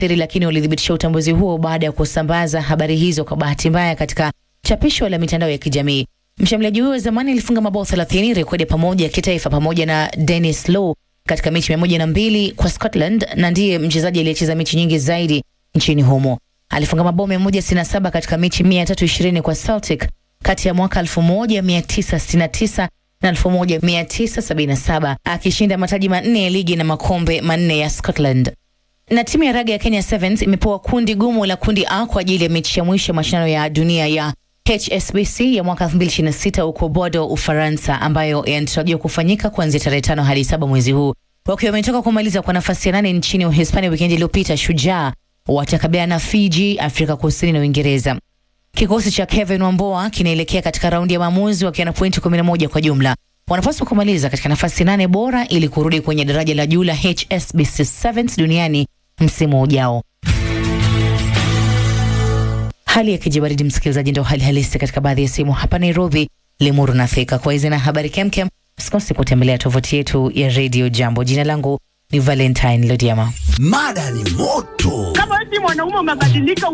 lakini walidhibitisha utambuzi huo baada ya kusambaza habari hizo kwa bahati mbaya katika chapisho la mitandao ya kijamii. Mshambuliaji huyo wa zamani alifunga mabao 30, rekodi pamoja ya kitaifa pamoja na Dennis Law katika mechi 102 kwa Scotland, na ndiye mchezaji aliyecheza mechi nyingi zaidi nchini humo. Alifunga mabao 167 katika mechi 320 kwa Celtic kati ya mwaka 1969 na 1977, akishinda mataji 4 ya ligi na makombe 4 ya Scotland. Na timu ya raga ya Kenya Sevens imepewa kundi gumu la kundi A kwa ajili ya mechi ya mwisho mashindano ya dunia ya HSBC ya mwaka 2026 huko Bordeaux, Ufaransa, ambayo yanatarajiwa kufanyika kuanzia tarehe 5 hadi 7 mwezi huu. Wakiwa wametoka kumaliza kwa nafasi ya 8 nchini Uhispania wikendi iliyopita, Shujaa watakabiliana na Fiji, Afrika Kusini na Uingereza. Kikosi cha Kevin Wamboa kinaelekea katika raundi ya maamuzi wakiwa na pointi 11 kwa jumla. Wanapaswa kumaliza katika nafasi 8 bora ili kurudi kwenye daraja la juu la HSBC Sevens duniani msimu ujao. Hali ya kijibaridi, msikilizaji, ndio hali halisi katika baadhi ya sehemu hapa Nairobi, Limuru na Thika. Kwa hizi na habari kemkem, usikose kutembelea tovuti yetu ya Radio Jambo. Jina langu ni Valentine Lodiama. Mada ni moto. Kama eti mwanaume umebadilika